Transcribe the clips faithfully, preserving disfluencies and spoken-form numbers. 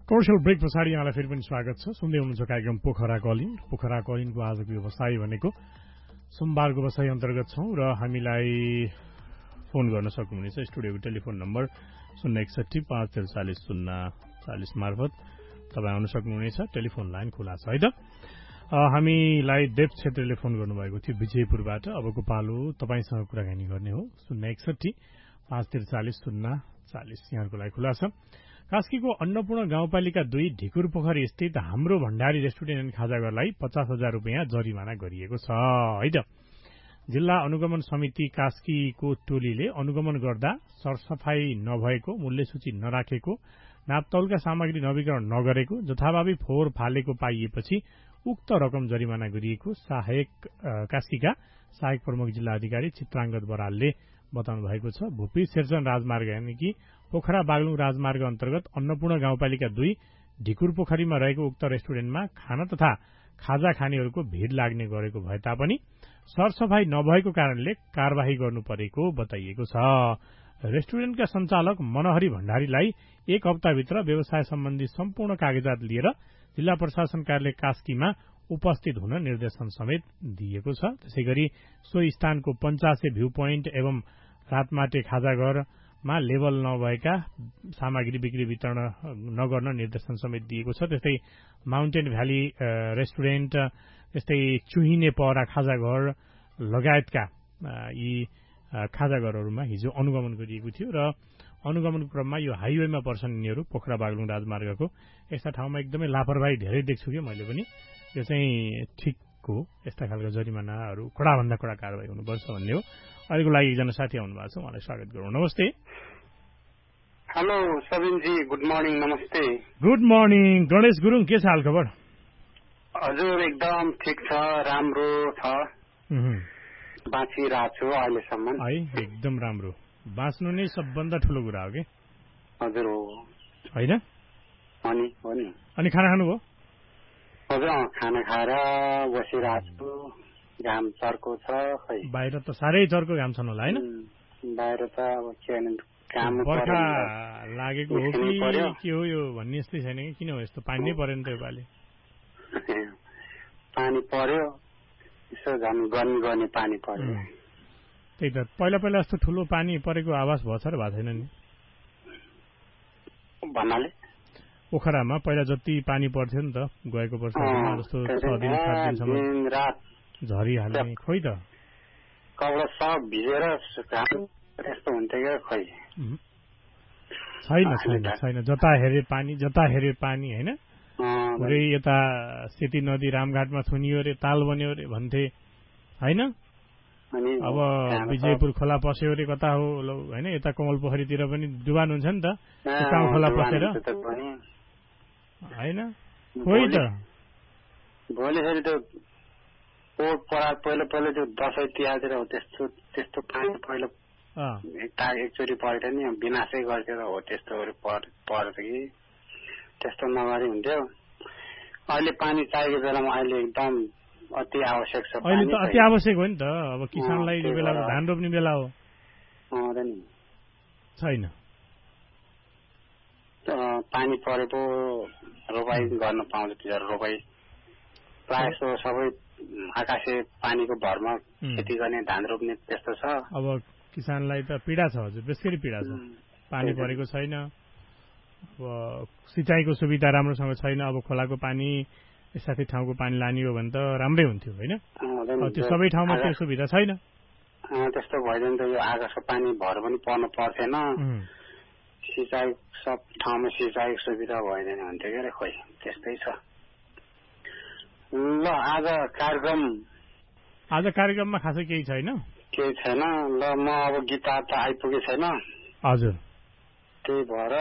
Commercial brake पछाडि यहाँलाई फेरि पनि स्वागत छ। सुन्दै हुनुहुन्छ कार्यक्रम पोखरा कलिङ। पोखरा कलिङको आजको व्यवसाय भनेको सोमबारको व्यवसाय अन्तर्गत छौं र हामीलाई फोन गर्न सक्नुहुनेछ। स्टुडियोको टेलिफोन नम्बर शून्य एकसठी पाँच त्रिचालिस शून्य चालिस मार्फत तपाईँ आउन सक्नुहुनेछ। टेलिफोन लाइन खुला छ है त। हामीलाई देव क्षेत्रले फोन गर्नुभएको थियो विजयपुरबाट। अबको पालो तपाईँसँग कुराकानी गर्ने हो। शून्य एकसठी पाँच त्रिचालिस शून्य चालिस यहाँको लागि खुला छ। कास्कीको अन्नपूर्ण गाउँपालिका दुई ढिकुर पोखरी स्थित हाम्रो भण्डारी रेस्टुरेन्ट एन्ड खाजाघरलाई पचास हजार रुपियाँ जरिमाना गरिएको छ है त। जिल्ला अनुगमन समिति कास्कीको टोलीले अनुगमन गर्दा सरसफाई नभएको, मूल्यसूची नराखेको, नापतौलका सामग्री नवीकरण नगरेको, जथाभावी फोहोर फालेको पाइएपछि उक्त रकम जरिमाना गरिएको सहायक कास्कीका सहायक प्रमुख जिल्ला अधिकारी चित्राङ्गद बरालले बताउनु भएको छ। भूपी शेरचन राजमार्ग यानि कि पोखरा बागलुङ राजमार्ग अन्तर्गत अन्नपूर्ण गाउँपालिका दुई ढिकुर पोखरीमा रहेको उक्त रेस्टुरेन्टमा खाना तथा खाजा खानेहरूको भीड़ लाग्ने गरेको भए तापनि सरसफाई नभएको कारणले कार्यवाही गर्नु परेको बताइएको छ। रेस्टुरेन्टका सञ्चालक मनहरी भण्डारीलाई एक हप्ताभित्र व्यवसाय सम्बन्धी सम्पूर्ण कागजात लिएर जिल्ला प्रशासन कार्यालय कास्कीमा उपस्थित हुन निर्देशन समेत दिएको छ। त्यसै गरी सो स्थानको पञ्चासे भ्यू पोइन्ट एवं रातमाटे खाजाघरमा लेबल नभएका सामग्री बिक्री वितरण नगर्न निर्देशन समेत दिएको छ। त्यस्तै माउन्टेन भ्याली रेस्टुरेन्ट, त्यस्तै चुहिने पहरा खाजाघर लगायतका यी खाजाघरहरूमा हिजो अनुगमन गरिएको थियो र अनुगमनको क्रममा यो हाइवेमा पर्छन् यिनीहरू पोखरा बागलुङ राजमार्गको यस्ता ठाउँमा एकदमै लापरवाही धेरै देख्छु कि मैले पनि। यो चाहिँ ठिक हो। यस्ता खालका जरिमानाहरू कडाभन्दा कडा कारवाही हुनुपर्छ भन्ने हो। अहिलेको लागि एकजना साथी आउनु भएको छ, उहाँलाई स्वागत गरौँ। नमस्ते। Hello सबिनजी, good morning. नमस्ते। Good morning. गणेश गुरुङ, के छ हाल खबर? हजुर एकदम ठिक छ, राम्रो छ, बाँचिरहेको छु अहिलेसम्म है। एकदम राम्रो। बाँच्नु नै सबभन्दा ठुलो कुरा हो कि? हजुर हो होइन? अनि हो नि। अनि खाना खानुभयो? हजुर खाना खाएर बसिरहेको छु। घाम चर्को छ खै। बाहिर त साह्रै चर्को घाम छन् होला होइन? बाहिर त अब के काम बर्खा लागेको हो कि के हो यो भन्ने यस्तै छैन कि? किन हो यस्तो? पानी नै परेन त योपालि? पानी पर्यो, यसो झन् गर्मी गर्ने पानी पर्यो। त्यही त। पहिला पहिला जस्तो ठुलो पानी परेको आवाज भयो छ र भएको छैन नि? भन्नाले पोखरामा पहिला जति पानी पर्थ्यो नि त गएको वर्षमा जस्तो छ दिन सात दिनसम्म झरिहाल्ने खोइ त कपडा सब भिजेर त्यस्तो हुन्थ्यो क्या खै। छैन छैन छैन। जता हेरे पानी, जता हेरे पानी होइन? पुरै यता सेती नदी रामघाटमा थुनियो अरे, ताल बन्यो अरे भन्थे होइन? अब विजयपुर खोला पस्यो अरे कता हो होइन? यता कमल पोखरीतिर पनि डुबान हुन्छ नि त काउँ खोला पसेर होइन? खोइ त भोलि फेरि त्यो पोट परा पहिला पहिला त्यो दसैँ तिहारतिर हो त्यस्तो त्यस्तो पानी पहिला एकचोटि परेको नि विनाशै गर्थ्यो र हो त्यस्तोहरू परेछ कि त्यस्तो नगरी हुन्थ्यो। अहिले पानी चाहिएको बेलामा अहिले एकदम अति आवश्यक छ। अहिले त अति आवश्यक हो नि त। अब किसानलाई यो बेला धान रोप्ने बेला हो। छैन पानी परेको रोपाई गर्न पाउँछ। तिनीहरू रोपाई प्रायः जस्तो सबै आकाशे पानीको भरमा खेती गर्ने, धान रोप्ने त्यस्तो छ। अब किसानलाई त पीडा छ, हजुर बेसरी पीडा छ। पानी परेको छैन, अब सिँचाइको सुविधा राम्रोसँग छैन। अब खोलाको पानी साथै ठाउँको पानी लाने हो भने त राम्रै हुन्थ्यो होइन? त्यो सबै ठाउँमा त्यो सुविधा छैन। त्यस्तो भइदियो नि त। यो आकाशको पानी भर पनि पर्नु पर्थेन। सिँचाइ सब ठाउँमा सिँचाइको सुविधा भइदिएन हुन्थ्यो क्या खोइ त्यस्तै छ। ल आज कार्यक्रम आज कार्यक्रममा खासै केही छैन? केही छैन। ल म अब गिटार त आइपुगेको छैन। हजुर। त्यही भएर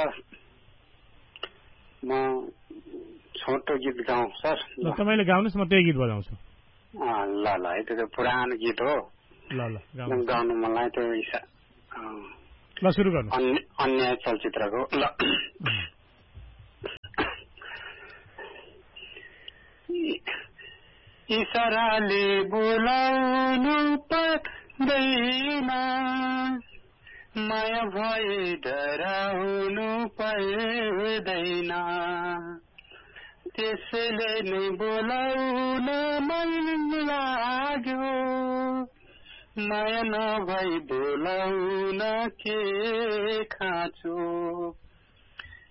म छोटो गीत गाउँ सर। ल तपाईँले गाउनुहोस्, म त्यही गीत बजाउँछु। ल ल है त्यो पुरानो गीत हो। ल ल गाउनु मलाई त्यो ल सुरु गर्नु। अन्याय चलचित्रको। ल इशाराले बोलाउनु पर्दैन, माया भए डराउनु पर्दैन त्यसैले नै बोलाउन मन लाग्यो माया नभई बोलाउन के खाँचो